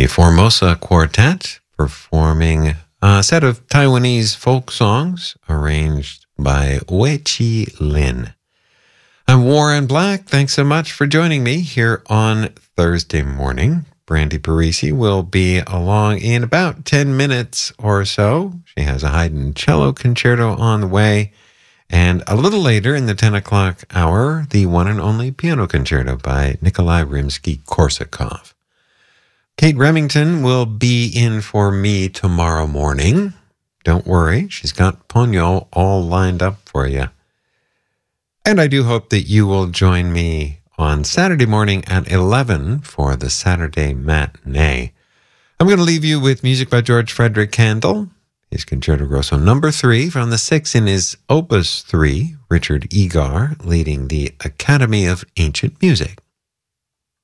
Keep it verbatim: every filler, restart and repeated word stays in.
the Formosa Quartet performing a set of Taiwanese folk songs arranged by Wei Chi Lin. I'm Warren Black. Thanks so much for joining me here on Thursday morning. Brandy Parisi will be along in about ten minutes or so. She has a Haydn cello concerto on the way. And a little later in the ten o'clock hour, the one and only piano concerto by Nikolai Rimsky-Korsakov. Kate Remington will be in for me tomorrow morning. Don't worry, she's got Ponyo all lined up for you. And I do hope that you will join me on Saturday morning at eleven for the Saturday matinee. I'm going to leave you with music by George Frederick Handel. His Concerto Grosso number three from the six in his Opus three, Richard Egar leading the Academy of Ancient Music.